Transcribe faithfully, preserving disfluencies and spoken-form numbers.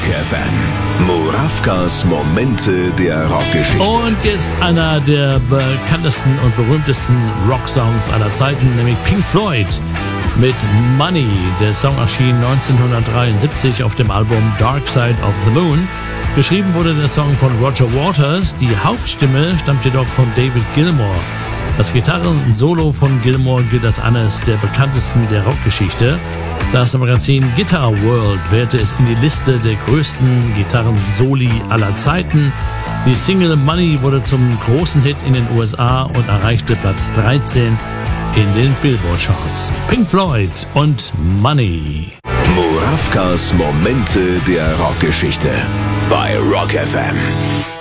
Rock F M. Murawkas Momente der Rockgeschichte. Und jetzt einer der bekanntesten und berühmtesten Rocksongs aller Zeiten, nämlich Pink Floyd mit Money. Der Song erschien neunzehnhundertdreiundsiebzig auf dem Album Dark Side of the Moon. Geschrieben wurde der Song von Roger Waters. Die Hauptstimme stammt jedoch von David Gilmour. Das Gitarren-Solo von Gilmour gilt als eines der bekanntesten der Rockgeschichte. Das Magazin Guitar World wählte es in die Liste der größten Gitarren-Soli aller Zeiten. Die Single Money wurde zum großen Hit in den U S A und erreichte Platz dreizehn in den Billboard-Charts. Pink Floyd und Money. Murawkas Momente der Rockgeschichte bei Rock F M.